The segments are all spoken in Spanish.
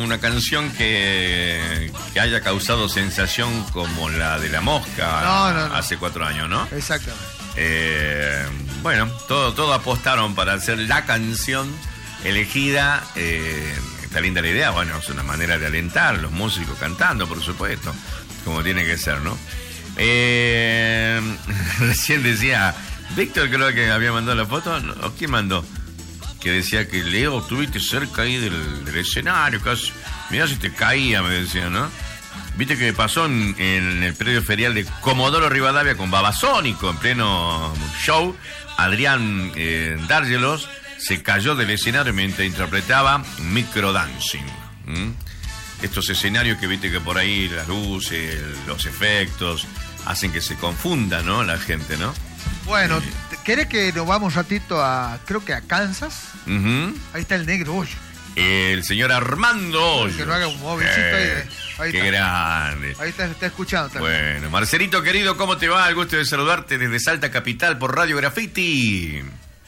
una canción que haya causado sensación como la de La Mosca No. hace 4 años, ¿no? Exactamente. Bueno, todo apostaron para hacer la canción elegida. Está linda la idea, bueno, es una manera de alentar a los músicos cantando, por supuesto, como tiene que ser, ¿no? Recién decía, Víctor creo que había mandado la foto, ¿o quién mandó? Que decía que Leo, estuviste cerca ahí del escenario, casi, mirá si te caía, me decía, ¿no? Viste que pasó en el predio ferial de Comodoro Rivadavia con Babasónico, en pleno show. Adrián Dárgelos se cayó del escenario mientras interpretaba Microdancing. Estos escenarios que viste que por ahí las luces, los efectos, hacen que se confunda, ¿no? La gente, ¿no? Bueno, ¿querés que nos vamos un ratito creo que a Kansas? Ahí está el negro Hoyo. El señor Armando Hoyos. Que no haga un móvilcito ahí qué está. Grande. Ahí está escuchando también. Bueno, Marcelito querido, ¿cómo te va? El gusto de saludarte desde Salta Capital por Radio Graffiti.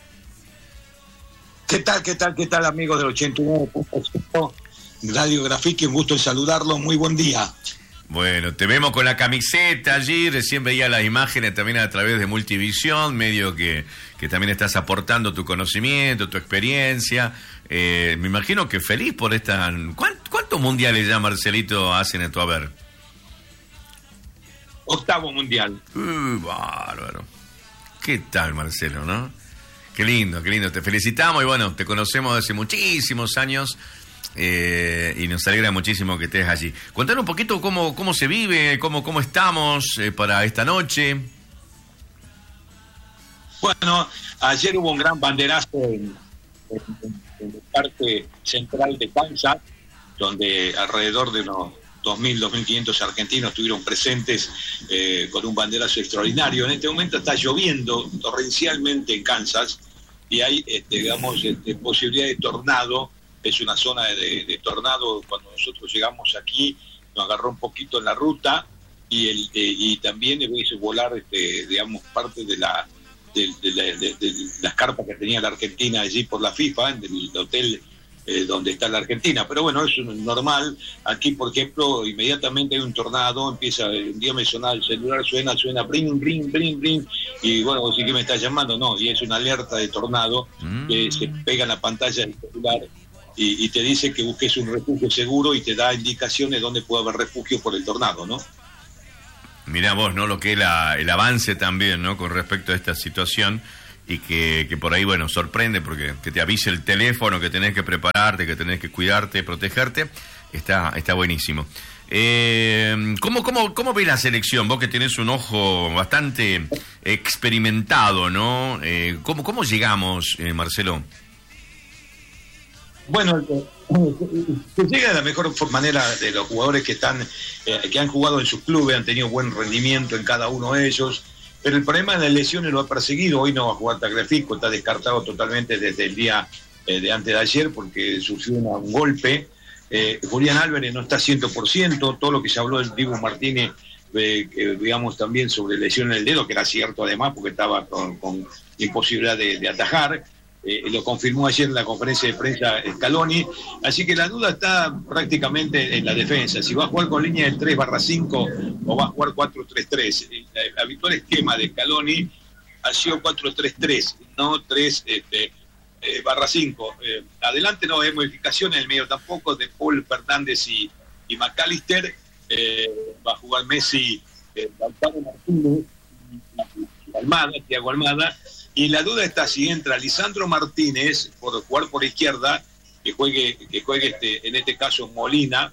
¿Qué tal, amigos del 89.5 Radio Graffiti? Un gusto en saludarlos, muy buen día. Bueno, te vemos con la camiseta allí, recién veía las imágenes también a través de Multivisión, medio que también estás aportando tu conocimiento, tu experiencia. Me imagino que feliz por esta... ¿Cuántos mundiales ya, Marcelito, hacen en tu haber? 8º mundial. Bárbaro. ¿Qué tal, Marcelo, no? Qué lindo, te felicitamos y bueno, te conocemos desde muchísimos años. Y nos alegra muchísimo que estés allí. Contanos un poquito cómo se vive, cómo estamos para esta noche. Bueno, ayer hubo un gran banderazo en la parte central de Kansas, donde alrededor de unos 2.500 argentinos estuvieron presentes con un banderazo extraordinario. En este momento está lloviendo torrencialmente en Kansas y hay, posibilidad de tornado. Es una zona de tornado. Cuando nosotros llegamos aquí nos agarró un poquito en la ruta y también hizo volar parte de las carpas que tenía la Argentina allí por la FIFA, en el hotel donde está la Argentina. Pero bueno, eso es normal. Aquí, por ejemplo, inmediatamente hay un tornado, un día me sonaba el celular, suena, brin, brin, brin, brin, y bueno, vos sí que me estás llamando, no, y es una alerta de tornado que se pega en la pantalla del celular y te dice que busques un refugio seguro y te da indicaciones dónde puede haber refugio por el tornado, ¿no? Mirá vos, ¿no? Lo que es el avance también, ¿no? Con respecto a esta situación y que por ahí, bueno, sorprende porque que te avise el teléfono, que tenés que prepararte, que tenés que cuidarte, protegerte, está buenísimo. ¿Cómo ves la selección? Vos que tenés un ojo bastante experimentado, ¿no? ¿Cómo llegamos, Marcelo? Bueno, se llega de la mejor manera de los jugadores que han jugado en sus clubes, han tenido buen rendimiento en cada uno de ellos, pero el problema de las lesiones lo ha perseguido. Hoy no va a jugar Tagliafico, está descartado totalmente desde el día de antes de ayer porque sufrió un golpe. Julián Álvarez no está 100%, todo lo que se habló del Dibu Martínez, digamos también sobre lesión en el dedo, que era cierto además porque estaba con imposibilidad de atajar. Lo confirmó ayer en la conferencia de prensa Scaloni, así que la duda está prácticamente en la defensa, si va a jugar con línea del 3/5 o va a jugar 4-3-3. El habitual esquema de Scaloni ha sido 4-3-3, no 3/5. Adelante no hay modificaciones, en el medio tampoco, de Paul Fernández y McAllister. Va a jugar Messi, Lautaro Martínez, Thiago Almada. Y la duda está si entra Lisandro Martínez por jugar por izquierda, que juegue en este caso Molina,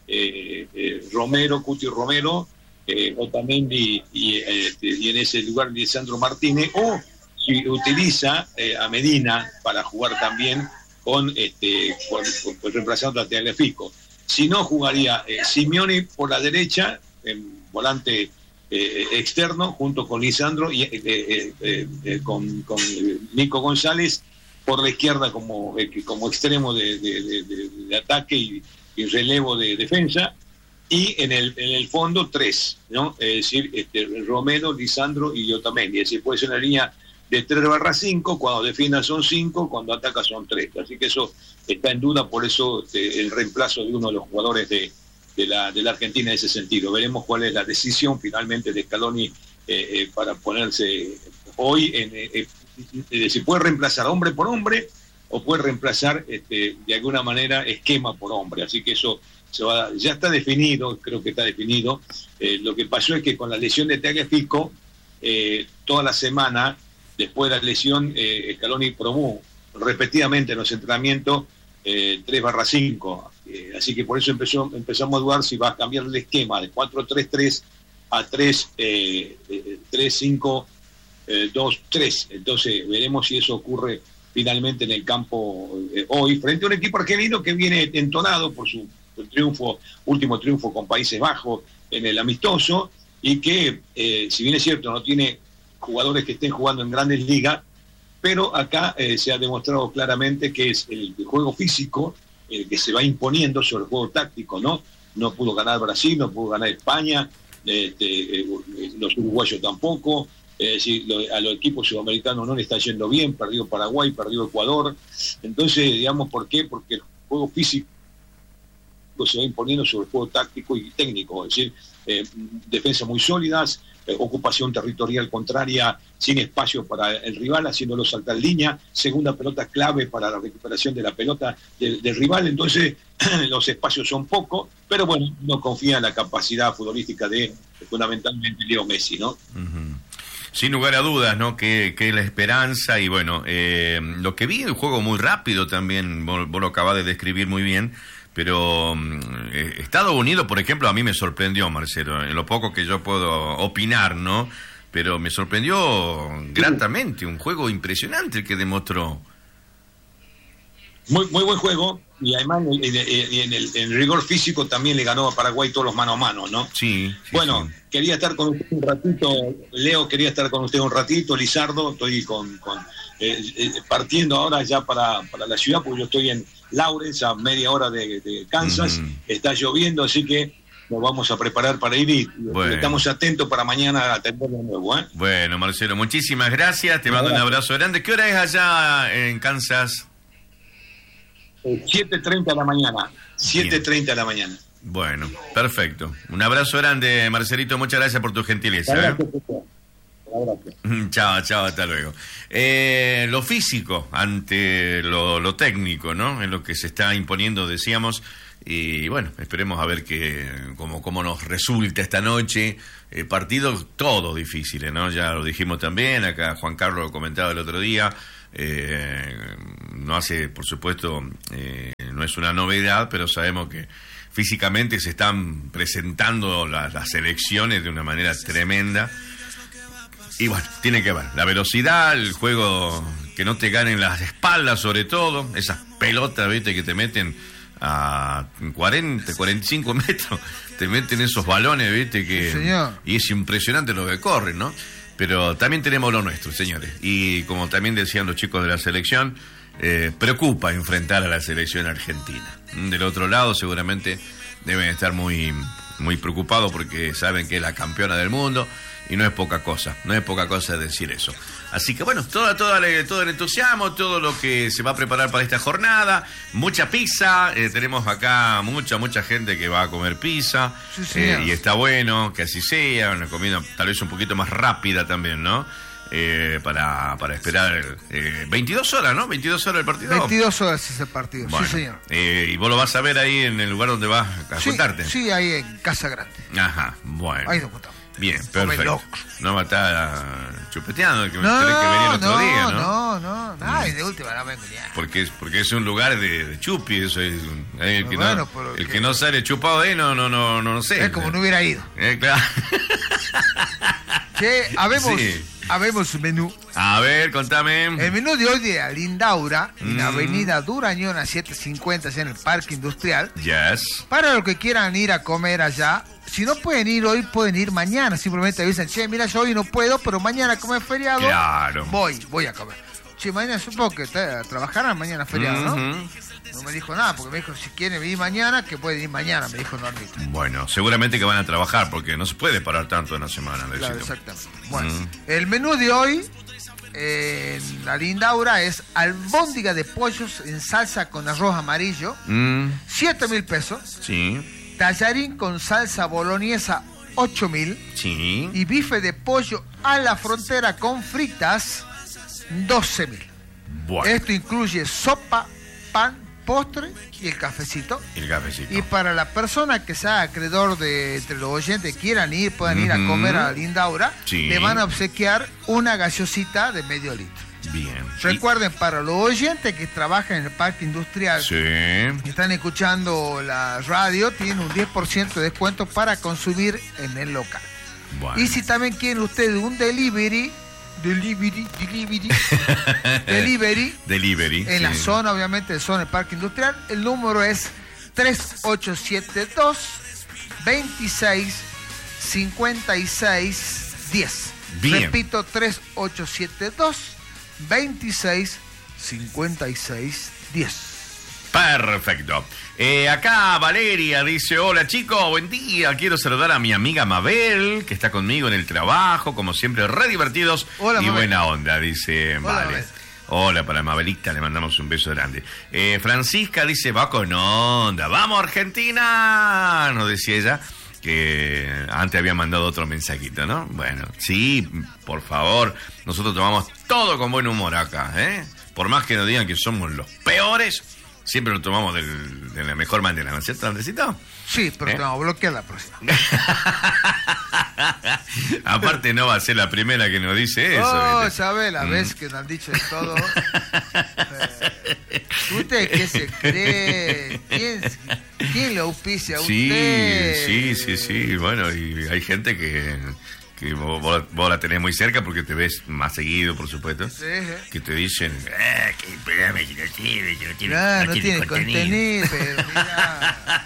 Cuti Romero, Otamendi y en ese lugar Lisandro Martínez, o si utiliza a Medina para jugar también con reemplazando a Tagliafico. Si no, jugaría Simeone por la derecha, en volante externo, junto con Lisandro y con Nico González por la izquierda como extremo de ataque y relevo de defensa, y en el fondo 3, ¿no? Es decir, Romero, Lisandro y Otamendi. Es decir, puede ser una línea de 3/5, cuando defienda son 5, cuando ataca son 3. Así que eso está en duda, por eso el reemplazo de uno de los jugadores de la Argentina en ese sentido. Veremos cuál es la decisión finalmente de Scaloni para ponerse hoy si puede reemplazar hombre por hombre o puede reemplazar de alguna manera esquema por hombre. Así que eso ya está definido, creo que está definido. Lo que pasó es que con la lesión de Tagliafico, toda la semana después de la lesión, Scaloni probó repetidamente en los entrenamientos 3/5. Así que por eso empezamos a dudar si va a cambiar el esquema de 4-3-3 a 3-5-2-3. Entonces veremos si eso ocurre finalmente en el campo hoy, frente a un equipo argelino que viene entonado por su último triunfo con Países Bajos en el amistoso, y que si bien es cierto no tiene jugadores que estén jugando en grandes ligas, pero acá se ha demostrado claramente que es el juego físico que se va imponiendo sobre el juego táctico, ¿no? No pudo ganar Brasil, no pudo ganar España, los uruguayos tampoco, a los equipos sudamericanos no le está yendo bien, perdió Paraguay, perdió Ecuador. Entonces, digamos, ¿por qué? Porque el juego físico se va imponiendo sobre el juego táctico y técnico, es decir, defensas muy sólidas, ocupación territorial contraria sin espacio para el rival, haciéndolo saltar línea, segunda pelota clave para la recuperación de la pelota del rival. Entonces los espacios son pocos, pero bueno, no confía en la capacidad futbolística de fundamentalmente Leo Messi, ¿no? Uh-huh. Sin lugar a dudas, ¿no? Que la esperanza, y bueno, lo que vi, el juego muy rápido también, vos lo acabás de describir muy bien. Pero Estados Unidos, por ejemplo, a mí me sorprendió, Marcelo, en lo poco que yo puedo opinar, ¿no? Pero me sorprendió gratamente, un juego impresionante el que demostró. Muy buen juego, y además en el rigor físico también le ganó a Paraguay todos los mano a mano, ¿no? Sí. Bueno, sí. Quería estar con usted un ratito, Leo, quería estar con usted un ratito, Lizardo, estoy partiendo ahora ya para la ciudad, porque yo estoy en Lawrence, a media hora de Kansas, está lloviendo, así que nos vamos a preparar para ir y estamos atentos para mañana a tenerlo de nuevo, ¿eh? Bueno, Marcelo, muchísimas gracias, te mando un abrazo grande. ¿Qué hora es allá en Kansas? 7:30 de la mañana, 7:30 de la mañana. Bueno, perfecto. Un abrazo grande, Marcelito, muchas gracias por tu gentileza. Gracias. Chao, hasta luego. Lo físico ante lo técnico, ¿no? Es lo que se está imponiendo, decíamos, y bueno, esperemos a ver cómo nos resulta esta noche. Partidos todos difíciles, ¿no? Ya lo dijimos también, acá Juan Carlos lo comentaba el otro día. No hace, por supuesto, no es una novedad, pero sabemos que físicamente se están presentando las elecciones de una manera tremenda. Y bueno, tiene que ver la velocidad, el juego, que no te ganen las espaldas, sobre todo, esas pelotas, ¿viste? Que te meten a 40, 45 metros, te meten esos balones, ¿viste? Y es impresionante lo que corren, ¿no? Pero también tenemos lo nuestro, señores. Y como también decían los chicos de la selección, preocupa enfrentar a la selección argentina. Del otro lado seguramente deben estar muy, muy preocupados porque saben que es la campeona del mundo. Y no es poca cosa decir eso. Así que bueno, todo el entusiasmo, todo lo que se va a preparar para esta jornada, mucha pizza, tenemos acá mucha gente que va a comer pizza, sí, y está bueno que así sea, una comida tal vez un poquito más rápida también, ¿no? Para esperar 22 horas, ¿no? 22 horas el partido. 22 horas es el partido, bueno, sí, señor. ¿Y vos lo vas a ver ahí en el lugar donde vas a juntarte? Sí, ahí en Casa Grande. Ajá, bueno. Ahí nos juntamos. Bien, perfecto. No va a estar chupeteando el que tenés que venir el otro día, ¿no? No, nada, de última no vengo ya. Porque es un lugar de chupi, eso es el que no sale chupado de ahí, no sé. Es como no hubiera ido. Claro. Che, habemos un menú. A ver, contame. El menú de hoy de Alindaura, en la avenida Durañona 750, allá en el Parque Industrial. Yes. Para los que quieran ir a comer allá, si no pueden ir hoy, pueden ir mañana. Simplemente avisan, che, mira, yo hoy no puedo, pero mañana como es feriado, claro, voy a comer. Che, mañana supongo que trabajarán mañana feriado, ¿no? No me dijo nada, porque me dijo, si quieren venir mañana, que pueden ir mañana, me dijo Normito. Bueno, seguramente que van a trabajar, porque no se puede parar tanto en la semana. Claro, exactamente. Bueno, el menú de hoy en la Lindaura es albóndiga de pollos en salsa con arroz amarillo, 7.000 pesos. Sí. Tallarín con salsa boloñesa, 8.000. Sí. Y bife de pollo a la frontera con fritas, 12.000. Bueno. Esto incluye sopa, pan, postre y el cafecito. El cafecito. Y para la persona que sea acreedor de entre los oyentes quieran ir, puedan ir a comer a la Lindaura, Sí. le van a obsequiar una gaseosita de medio litro. Bien. Recuerden, para los oyentes que trabajan en el parque industrial, Sí. que están escuchando la radio, tienen un 10% de descuento para consumir en el local. Bueno. Y si también quieren ustedes un delivery en la zona, obviamente, de zona del parque industrial, el número es 3872 26 56 10. Bien. Repito, 3872 26 56 10. Perfecto. Acá Valeria dice, hola chicos, buen día. Quiero saludar a mi amiga Mabel, que está conmigo en el trabajo, como siempre, re divertidos. Hola, y Mabel. buena onda, dice Hola, Vale. Mabel. Hola para Mabelita, le mandamos un beso grande. Francisca dice, va con onda, ¡vamos Argentina! Nos decía ella, que antes había mandado otro mensajito, ¿no? Bueno, sí, por favor, nosotros tomamos todo con buen humor acá, ¿eh? Por más que nos digan que somos los peores, siempre lo tomamos de la mejor manera, ¿no es cierto, Andresito? Sí, pero te vamos a bloquear la próxima. Aparte no va a ser la primera que nos dice eso. Oh, ¿viste? ¿sabes? La vez que nos han dicho de todo. ¿Usted qué se cree? ¿Quién lo auspicia a usted? Sí. Bueno, y hay gente que vos la tenés muy cerca porque te ves más seguido, por supuesto. Sí. Que te dicen, que el programa que No tiene contenido, pero mirá.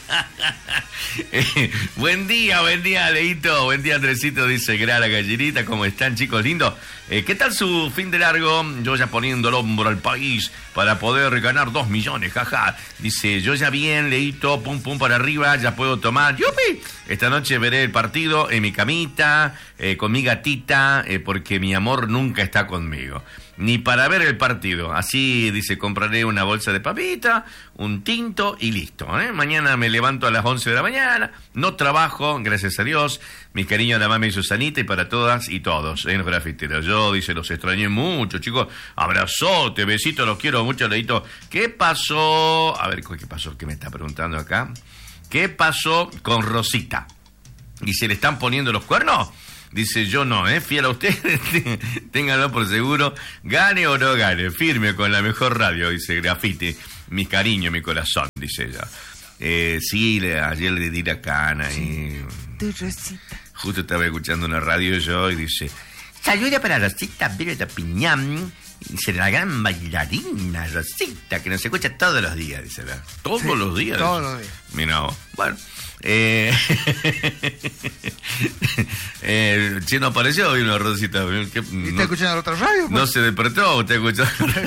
Buen día, Leito. Buen día, Andresito, dice Grala Gallerita. ¿Cómo están, chicos lindos? ¿Qué tal su fin de largo? Yo ya poniendo el hombro al país para poder ganar 2 millones, jaja. Dice, yo ya bien, Leito, pum pum para arriba, ya puedo tomar. ¡Yupi! Esta noche veré el partido en mi camita, con mi gatita, porque mi amor nunca está conmigo. Ni para ver el partido. Así, dice, compraré una bolsa de papita, un tinto y listo. Mañana me levanto a las 11 de la mañana, no trabajo, gracias a Dios. Mi cariño a la mami Susanita y para todas y todos, los grafiteros. Yo, dice, los extrañé mucho, chicos. Abrazote, besito, los quiero mucho, Leito. ¿Qué pasó? A ver, ¿qué pasó? ¿Qué me está preguntando acá? ¿Qué pasó con Rosita? Dice, ¿le están poniendo los cuernos? Dice, yo no, fiel a ustedes, ténganlo por seguro, gane o no gane, firme con la mejor radio, dice Grafite, mi cariño, mi corazón, dice ella. Sí, ayer le di la cana y... Tu Rosita. Justo estaba escuchando una radio yo y dice, saluda para Rosita Vélez Piñán, dice, la gran bailarina Rosita, que nos escucha todos los días, dice, ¿verdad? Todos Sí, los días. todos los días. Mira vos. Bueno. No apareció hoy una Rosita. ¿Y está escuchando la otra radio? Pues? No se despertó, usted escuchó.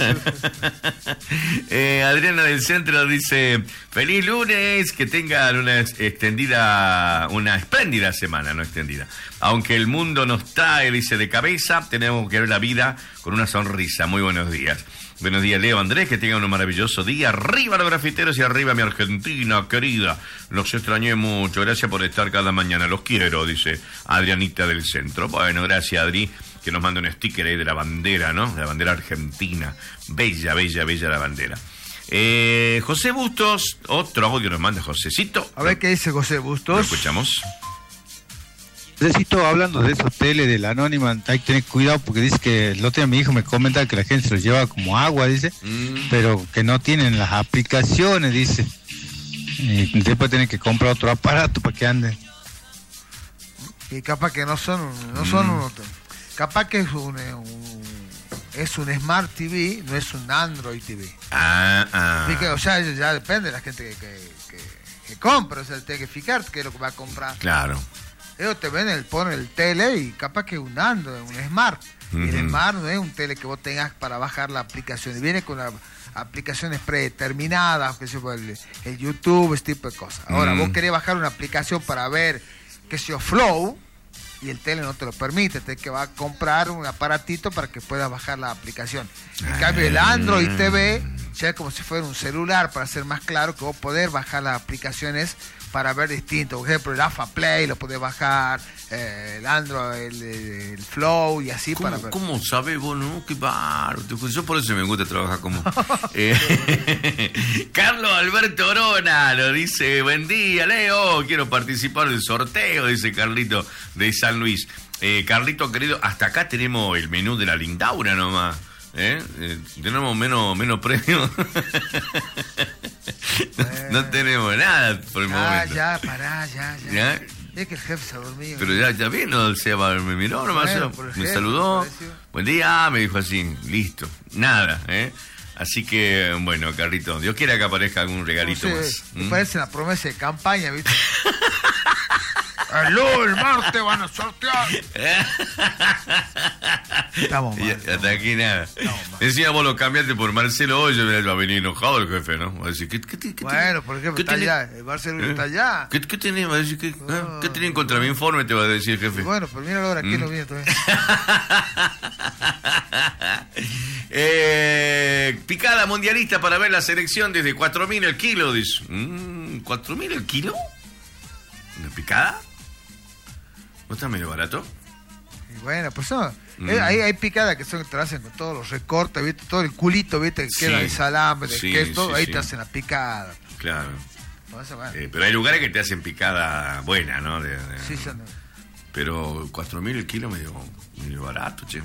Adriana del Centro dice, feliz lunes, que tengan una espléndida semana, no extendida. Aunque el mundo nos trae, dice, de cabeza, tenemos que ver la vida con una sonrisa. Muy buenos días. Buenos días, Leo, Andrés, que tengan un maravilloso día. Arriba los grafiteros y arriba mi Argentina querida. Los extrañé mucho. Gracias por estar cada mañana. Los quiero, dice Adrianita del Centro. Bueno, gracias, Adri, que nos manda un sticker ahí de la bandera, ¿no? De la bandera argentina. Bella, bella, bella la bandera. José Bustos, otro audio nos manda Josecito. A ver qué dice José Bustos. Lo escuchamos. Necesito, hablando de esos tele del Anónima, hay que tener cuidado porque dice que el otro día mi hijo me comenta que la gente se los lleva como agua, dice, pero que no tienen las aplicaciones, dice. Y después tienen que comprar otro aparato para que ande. Y capaz que no son capaz que es un Smart TV, no es un Android TV. Así que, o sea, ya depende de la gente que compra, o sea, tiene que fijar qué es lo que va a comprar. Claro. Ellos te ven ponen el tele y capaz que un Android, un Smart. Y el Smart no es un tele que vos tengas para bajar la aplicación. Y viene con aplicaciones predeterminadas, que sea el YouTube, ese tipo de cosas. Ahora, vos querés bajar una aplicación para ver, qué sé yo, Flow, y el tele no te lo permite, te que va a comprar un aparatito para que puedas bajar la aplicación. En cambio el Android TV ya es como si fuera un celular, para ser más claro, que vos podés bajar las aplicaciones para ver distinto. Por ejemplo, el AFA Play lo podés bajar, el Android, el Flow y así. ¿Cómo, para ver. ¿Cómo sabés vos, no? Qué bárbaro. Yo por eso me gusta trabajar como... Carlos Alberto Orona lo dice: buen día, Leo, quiero participar del sorteo, dice Carlito de San Luis. Carlito querido, hasta acá tenemos el menú de la Lindaura nomás. Tenemos menos premios. No tenemos nada por el momento. Ya, pará, ya. Es que el jefe se ha dormido. Pero ya vino el Seba, me miró nomás, me jefe, saludó. Buen día, me dijo así, listo. Nada, Así que, bueno, Carlito, Dios quiera que aparezca algún regalito más. Me parece una promesa de campaña, ¿viste? ¡Aló, el martes van a sortear! Estamos mal. Hasta aquí nada. Decía, vos lo cambiaste por Marcelo Hoyo, va a venir enojado el jefe, ¿no? Va a decir, ¿qué bueno, por ejemplo, está allá. El Marcelo está allá. ¿Qué tenés? Va a decir, ¿qué tenés contra mi informe? Te va a decir el jefe. Bueno, pero mira ahora, ¿quién no viene todavía? Picada mundialista para ver la selección desde 4.000 el kilo, dice. ¿4.000 el kilo? ¿Una picada? ¿No está medio barato? Y bueno, pues no. Hay picadas que te lo hacen con todos los recortes, ¿viste? Todo el culito, ¿viste? Que queda de salame, de queso, ahí te hacen la picada. Claro. Entonces, bueno. Pero hay lugares que te hacen picada buena, ¿no? Sí, no. Pero 4.000 el kilo medio barato, che.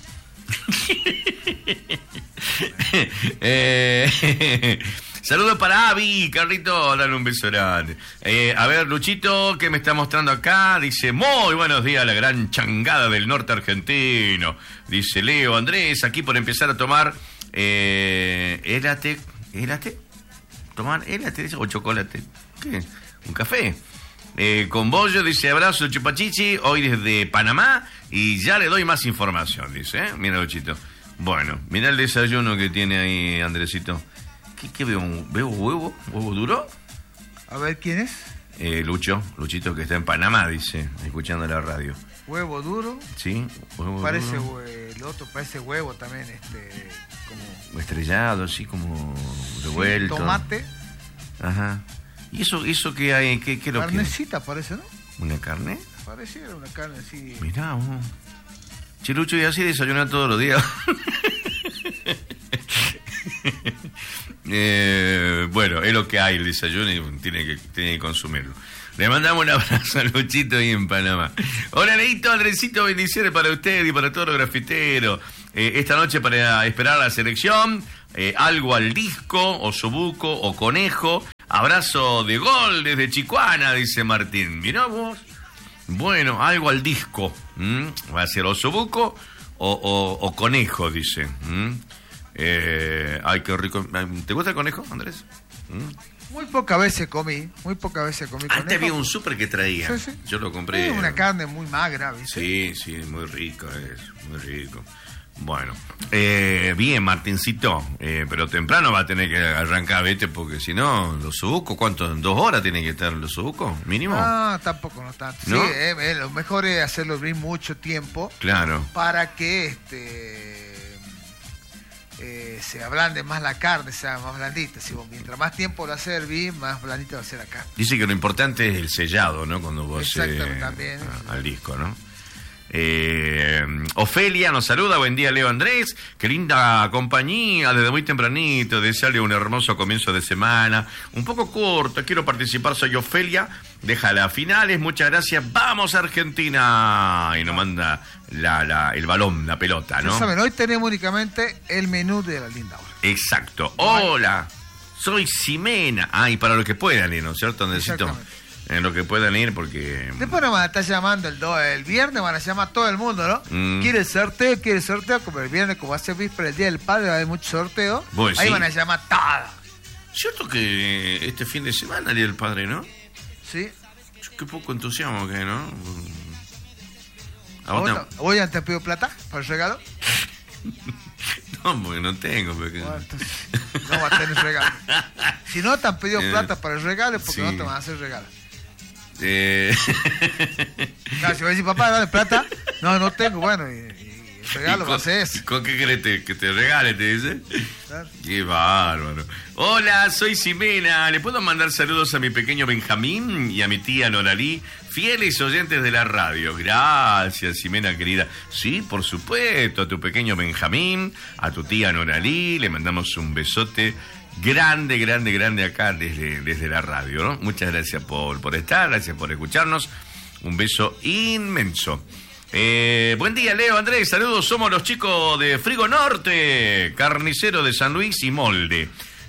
Saludos para Avi, Carlito, dale un beso grande. A ver, Luchito, ¿qué me está mostrando acá? Dice, muy buenos días, la gran changada del norte argentino. Dice Leo, Andrés, aquí por empezar a tomar ¿élate? ¿Tomar élate o chocolate? ¿Qué? ¿Un café? Con bollo, dice, abrazo Chupachichi, hoy desde Panamá, y ya le doy más información, dice, Mira, Luchito. Bueno, mira el desayuno que tiene ahí, Andresito. ¿Qué veo? ¿Veo huevo? ¿Huevo duro? A ver, ¿quién es? Luchito, que está en Panamá, dice, escuchando la radio. ¿Huevo duro? Sí, huevo parece duro. El otro parece huevo también, como... estrellado, así como revuelto. Sí, tomate. Ajá. ¿Y eso qué hay? ¿Qué lo que? Carnecita parece, ¿no? ¿Una carne? Pareciera una carne así. Mirá, Chilucho, y así desayuna todos los días. Bueno, es lo que hay el desayuno y tiene que consumirlo. Le mandamos un abrazo a Luchito ahí en Panamá. Hola, Leito, Andresito, bendiciones para usted y para todos los grafiteros. Esta noche para esperar la selección, algo al disco, o sobuco, o conejo. Abrazo de gol desde Chicuana, dice Martín. Mirá vos. Bueno, algo al disco. Va a ser o sobuco o conejo, dice. Ay, qué rico. ¿Te gusta el conejo, Andrés? Muy pocas veces comí conejo. Antes había un súper que traía. Sí. Yo lo compré. Es una carne muy magra, ¿viste? Sí, muy rico, muy rico. Bueno, bien, Martincito, pero temprano va a tener que arrancar, ¿viste? Porque si no, los subucos, ¿cuánto? ¿2 horas tienen que estar los subucos? ¿Mínimo? No, tampoco, no tanto. ¿No? Sí, lo mejor es hacerlo abrir mucho tiempo. Claro. Para que se ablande más la carne, sea más blandita. Si vos, mientras más tiempo la servís, más blandita va a ser la carne. Dice que lo importante es el sellado, ¿no? Cuando vos también. Al disco, ¿no? Ofelia nos saluda, buen día Leo Andrés, qué linda compañía desde muy tempranito, desearle un hermoso comienzo de semana, un poco corto, quiero participar, soy Ofelia, déjala a finales, muchas gracias, vamos Argentina, y nos manda el balón, la pelota, ¿no? Ya saben, hoy tenemos únicamente el menú de la Lindaura. Exacto, hola, soy Ximena, y para los que puedan ir, ¿no es cierto? Necesito en lo que puedan ir, porque... Después nos van a estar llamando el viernes, van a llamar a todo el mundo, ¿no? ¿Quiere sorteo? Como el viernes, como hace víspera, el Día del Padre, va a haber mucho sorteo. Ahí sí. Van a llamar todas. Cierto que este fin de semana el Día del Padre, ¿no? Sí. Qué poco entusiasmo que, ¿no? ¿Vos ya te has pedido plata para el regalo? No, porque no tengo. Porque... Bueno, entonces, no va a tener regalo. Si no te han pedido plata para el regalo, es porque no te van a hacer regalo. Claro, si vas a decir, papá, dale plata. No tengo, bueno, y el regalo va a ser ese. ¿Con qué querés que te regale, te dice? Claro. Qué bárbaro. Hola, soy Ximena. ¿Le puedo mandar saludos a mi pequeño Benjamín y a mi tía Noralí, fieles oyentes de la radio? Gracias, Ximena, querida. Sí, por supuesto, a tu pequeño Benjamín, a tu tía Noralí, le mandamos un besote grande acá desde la radio, ¿no? Muchas gracias por estar, gracias por escucharnos. Un beso inmenso. Buen día, Leo, Andrés, saludos, somos los chicos de Frigo Norte, carnicero de San Luis y Molde.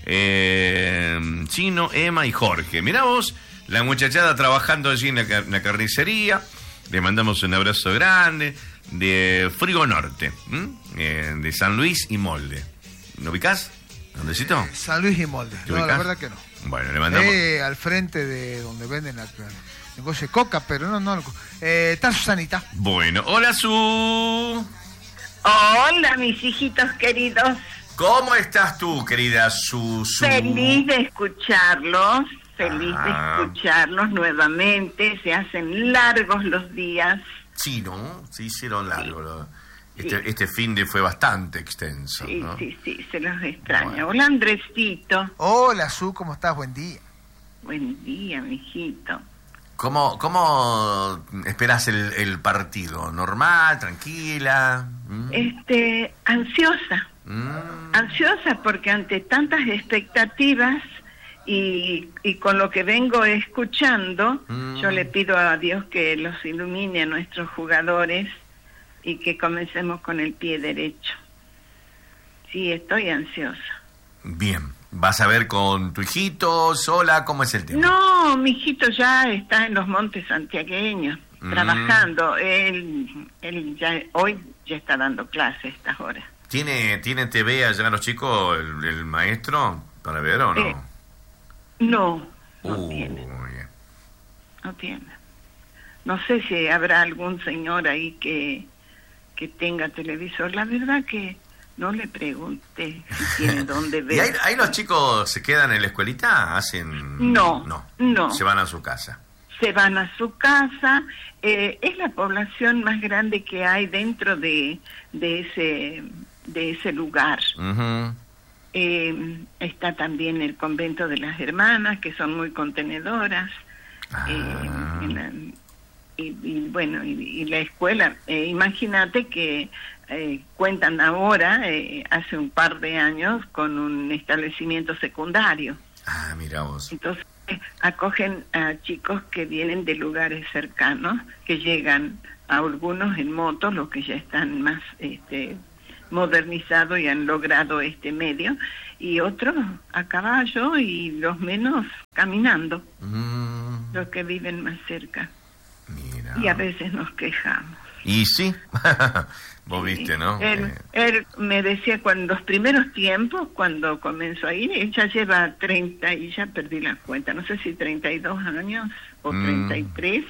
Chino, Emma y Jorge. Mirá vos, la muchachada trabajando allí en la carnicería. Le mandamos un abrazo grande de Frigo Norte, de San Luis y Molde. ¿No ubicás? ¿Dóndecito? San Luis y Molde. No, la verdad que no. Bueno, le mandamos. Al frente de donde venden el negocio de coca, pero no. Está Susanita. Bueno, hola, Hola, mis hijitos queridos. ¿Cómo estás tú, querida Susu? Feliz de escucharlos nuevamente. Se hacen largos los días. Sí, ¿no? Se hicieron largos. Este fin de fue bastante extenso, Sí, ¿no? sí, se los extraña. Bueno. Hola, Andresito. Hola, Su, ¿cómo estás? Buen día. Buen día, mijito. ¿Cómo esperás el partido? ¿Normal? ¿Tranquila? Ansiosa. Ansiosa porque ante tantas expectativas y con lo que vengo escuchando, yo le pido a Dios que los ilumine a nuestros jugadores y que comencemos con el pie derecho. Sí, estoy ansiosa. Bien. ¿Vas a ver con tu hijito sola? ¿Cómo es el tema? No, mi hijito ya está en los montes santiagueños, trabajando. Él hoy ya está dando clases a estas horas. ¿Tiene TV allá los chicos, el maestro, para ver o no? No tiene. Bien. No tiene. No sé si habrá algún señor ahí que tenga televisor. La verdad que no le pregunté si tiene dónde ver. ¿Y ahí los chicos se quedan en la escuelita? ¿Hacen...? No. Se van a su casa. Se van a su casa. Es la población más grande que hay dentro de ese lugar. Uh-huh. Está también el convento de las hermanas, que son muy contenedoras. Y la escuela, imagínate que cuentan ahora, hace un par de años, con un establecimiento secundario. Mira vos. Entonces acogen a chicos que vienen de lugares cercanos, que llegan a algunos en motos, los que ya están más modernizados y han logrado este medio, y otros a caballo y los menos caminando, los que viven más cerca. Mira. Y a veces nos quejamos. Y sí, vos viste, ¿no? Él me decía cuando los primeros tiempos, cuando comenzó a ir, ella lleva 30 y ya perdí la cuenta, no sé si 32 años o 33.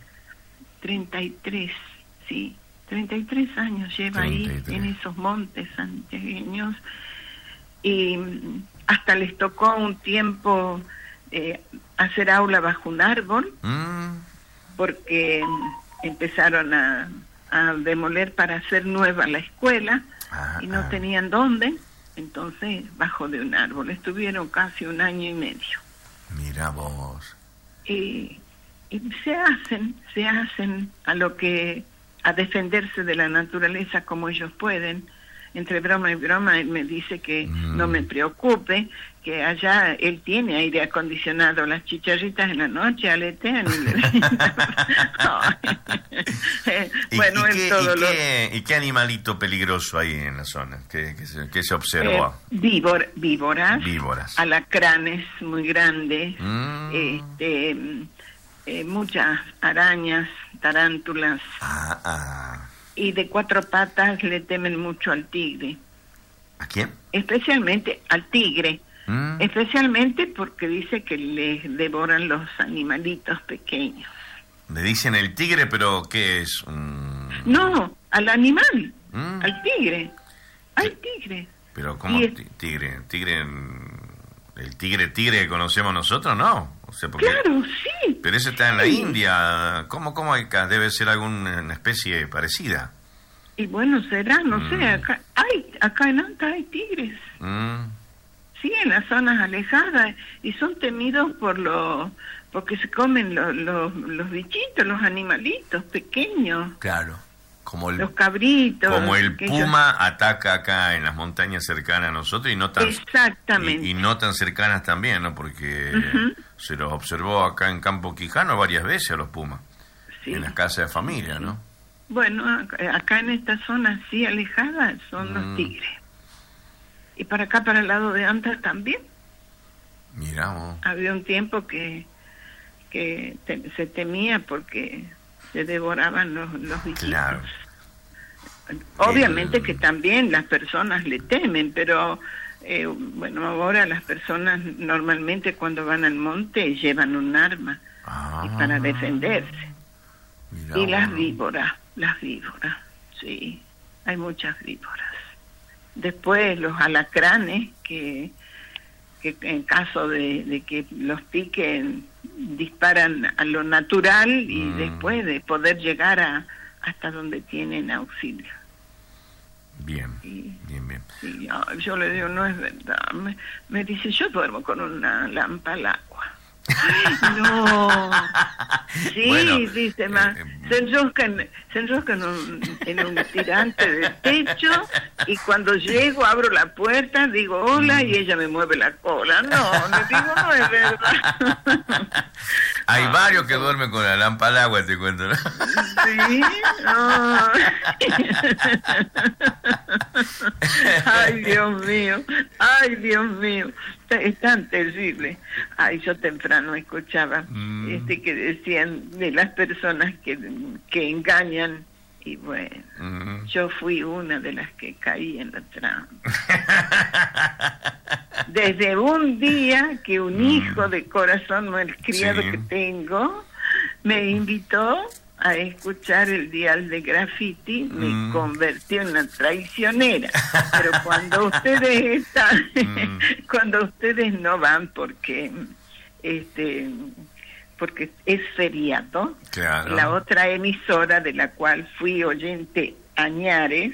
33, sí, 33 años lleva 33. Ahí en esos montes santiagueños, y hasta les tocó un tiempo hacer aula bajo un árbol, porque empezaron a demoler para hacer nueva la escuela y no tenían dónde, entonces bajo de un árbol. Estuvieron casi 1 año y medio. Mira vos. Y se hacen a defenderse de la naturaleza como ellos pueden. Entre broma y broma, él me dice que no me preocupe, que allá él tiene aire acondicionado, las chicharritas en la noche aletean ¿Y qué animalito peligroso hay en la zona? ¿Qué se observa? Víboras, alacranes muy grandes, muchas arañas, tarántulas. Y de 4 patas le temen mucho al tigre. ¿A quién? Especialmente al tigre. Especialmente porque dice que les devoran los animalitos pequeños. Le dicen el tigre, pero ¿qué es? No, al animal, al tigre. Al tigre. Pero ¿cómo tigre? ¿Tigre El tigre que conocemos nosotros, ¿no? O sea, porque, claro, sí. pero ese está en la sí. India. ¿Cómo acá? Debe ser alguna especie parecida. Y bueno, será, no sé, acá en Anta hay tigres. Sí, en las zonas alejadas, y son temidos porque se comen los bichitos, los animalitos pequeños. Claro. Como los cabritos. Como el puma ataca acá en las montañas cercanas a nosotros y no tan... Exactamente. Y no tan cercanas también, ¿no? Porque se los observó acá en Campo Quijano varias veces a los pumas. Sí. En las casas de familia, ¿no? Bueno, acá en esta zona así alejada son los tigres. Y para acá, para el lado de Anta también. Miramos. Había un tiempo que se temía porque se devoraban los bichitos. Claro. Obviamente que también las personas le temen, pero bueno, ahora las personas normalmente cuando van al monte llevan un arma para defenderse. Mirá, y las víboras, sí, hay muchas víboras. Después los alacranes que en caso de que los piquen disparan a lo natural y después de poder llegar hasta donde tienen auxilio. Bien, bien. Sí, yo le digo, no es verdad. Me dice, yo duermo con una lámpara al agua. No. Sí, bueno, dice más. Se enroscan en un tirante del techo y cuando llego abro la puerta, digo hola y ella me mueve la cola. No, le digo, no es verdad. Hay varios que duermen con la lámpara al agua, te cuento, ¿no? Sí, no. Ay, Dios mío. Es tan terrible. Ay, yo temprano escuchaba que decían de las personas que engañan y bueno, yo fui una de las que caí en la trampa. Desde un día que un hijo de corazón malcriado que tengo me invitó a escuchar el dial de Graffiti, me convertí en una traicionera. Pero cuando ustedes están, cuando ustedes no van porque es feriado, claro. La otra emisora de la cual fui oyente añares,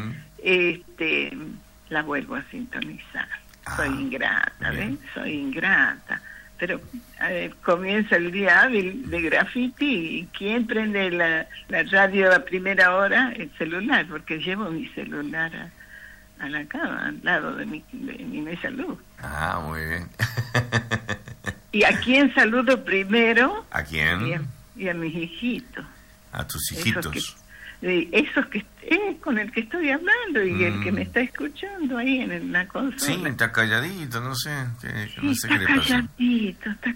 la vuelvo a sintonizar. Soy ingrata, ¿ves? Soy ingrata. Pero comienza el día hábil de Graffiti y ¿quién prende la radio a primera hora? El celular, porque llevo mi celular a la cama, al lado de mi mesa luz. Muy bien. ¿Y a quién saludo primero? ¿A quién? Y a mis hijitos. A tus hijitos. Esos que con el que estoy hablando y el que me está escuchando ahí en la consola. Sí, está calladito, no sé. No sé qué le pasa. Está calladito, está